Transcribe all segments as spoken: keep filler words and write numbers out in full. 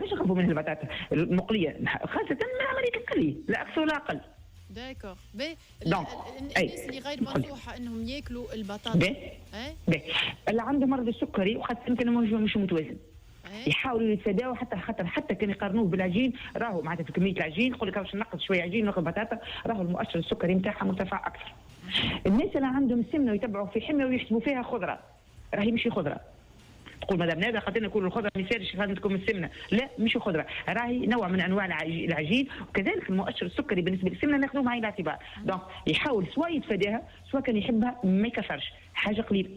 علاش نخافوا من البطاطا المقليه خاصه من عمليه القلي لا اكثر ولا اقل. داكور بي دونك الناس اللي غير منصوحه انهم ياكلوا البطاطا بي بي اللي عنده مرض السكري وخاصه يمكن مش متوازن يحاولوا يتفاداوا حتى خاطر حتى كان يقارنوه بالعجين راهو معناتها في كميه العجين يقول لك باش نقص شويه عجين ناخذ بطاطا راهو المؤشر السكري نتاعها مرتفع اكثر. الناس اللي عندهم سمنه ويتبعوا في حميه ويحسبوا فيها خضره راهي مش خضره تقول مدام نادى خاطر ناكل الخضره ما يسالش خاطركم السمنه لا مش خضره راهي نوع من انواع العجين وكذلك المؤشر السكري بالنسبه للسمنه ناخذوه معي الاعتبار. دونك يحاول سواء يتفاداها سواء كان يحبها ما يكثرش حاجه قليله.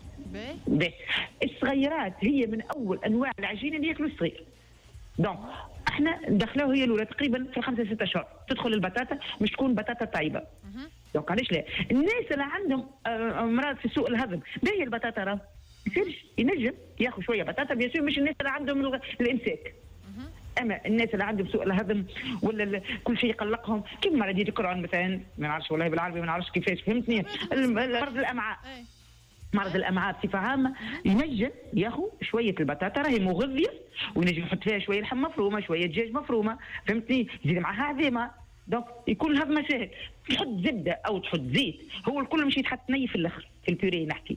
باهي الصغيرات هي من اول انواع العجين اللي ياكلوا الصغير. دونك احنا دخلوه هي الاولى تقريبا في خمسه سته شهور تدخل البطاطا مش تكون بطاطا طيبه. دونك علاش لا الناس اللي عندهم امراض في سوء الهضم باهي البطاطا راه يصيرش ينجم ياخذ شويه بطاطا بيان مش الناس اللي عندهم الامساك. اما الناس اللي عندهم سوء الهضم ولا كل شيء يقلقهم كيف مرض الكرون مثلا ما نعرفش والله بالعربي ما نعرفش كيفاش فهمتني مرض الامعاء مرض الامعاء بصفه عامه ينجم ياخذ شويه البطاطا راهي مغذيه وينجم يحط فيها شويه لحم مفرومه شويه دجاج مفرومه فهمتني يزيد معها عظيمه. دونك يكون الهضمه سهل تحط زبده او تحط زيت هو الكل مش يتحط ني في الاخر في البيوري نحكي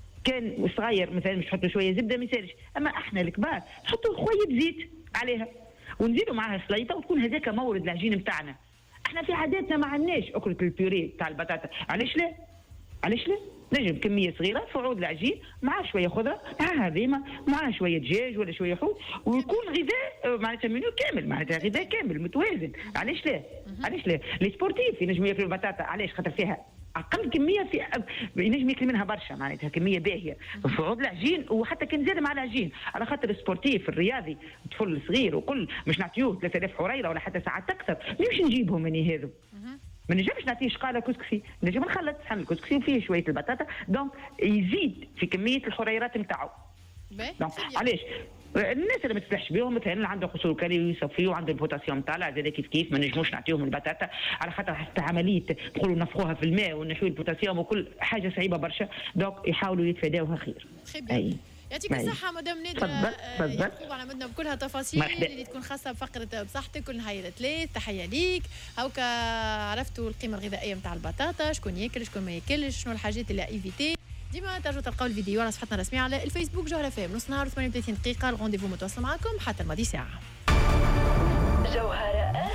كان صغير مثلا مش تحطوا شويه زبده ما يسالش اما احنا الكبار نحطوا شويه زيت عليها ونزيدوا معها سليطه وتكون هذاك مورد العجين نتاعنا. احنا في عاداتنا ما عندناش اكله البيوري تاع البطاطا علاش لا علاش لا نجم كميه صغيره في عود العجين مع شويه خضره مع هضيمه مع شويه دجاج ولا شويه حوت ويكون غذاء معناتها منيو كامل معناتها غذاء كامل متوازن. علاش لا علاش لا لي سبورتيف ينجموا ياكلوا البطاطا علاش خاطر فيها اقل كميه في ينجم ياكل منها برشا معناتها كميه باهيه في عود العجين وحتى كان زاد مع العجين على خاطر السبورتيف الرياضي طفل صغير وكل مش نعطيوه ثلاثة آلاف حريره ولا حتى ساعات اكثر مش نجيبهم من هذو ما نجمش نعطيه شقاله كسكسي نجم نخلط صحن الكسكسي وفيه شويه البطاطا دونك يزيد في كميه الحريرات نتاعو. دونك علاش الناس اللي ما تسلحش بهم مثلا اللي عندهم قصور كلوي يصفيوا وعندهم البوتاسيوم طالع زاد كيف كيف ما نجموش نعطيهم البطاطا على خاطر حتى عمليه نقولوا نفخوها في الماء ونحيوا البوتاسيوم وكل حاجه صعيبه برشا دونك يحاولوا يتفاداوها خير. اي يعطيك الصحة مدام نادرة يعقوب على مدنا بكلها تفاصيل اللي تكون خاصة بفقرة بصحتك كل نهاية الثلاث تحية ليك هاوكا عرفتوا القيمة الغذائية نتاع البطاطا شكون ياكل شكون ما ياكلش شنو الحاجات اللي ايفيتي. ديما ترجعوا تلقاو الفيديو على صفحتنا الرسمية على الفيسبوك جوهرة فام نص نهار ثمانية وثلاثين دقيقة الغونديفو متواصل معكم حتى الماضي ساعة. جوهرة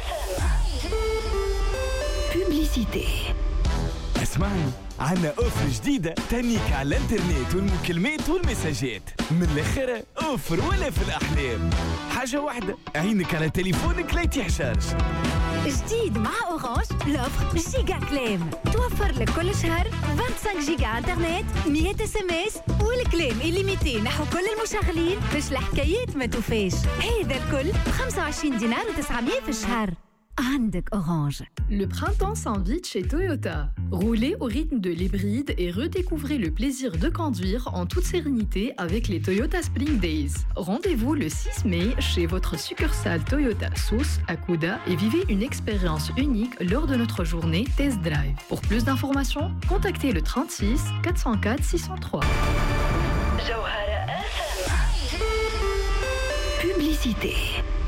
بوبليسيتي اسمعني عنا اوفر جديدة تانيك على الانترنت والمكالمات والمساجات من الاخر اوفر ولا في الاحلام حاجة واحدة عينك على تليفونك لا يتحشرش. جديد مع اورانج لوفر جيجا كلام توفر لك كل شهر خمسة وعشرين جيجا انترنت مية اس ام اس والكلام إليميتي نحو كل المشغلين باش الحكايات ما توفاش. هذا الكل ب خمسة وعشرين دينار وتسعمية في الشهر. Le printemps s'invite chez Toyota. Roulez au rythme de l'hybride et redécouvrez le plaisir de conduire en toute sérénité avec les Toyota Spring Days. Rendez-vous le six mai chez votre succursale Toyota Sousse à Kouda et vivez une expérience unique lors de notre journée Test Drive. Pour plus d'informations, contactez le trente-six quatre cent quatre six cent trois. Publicité.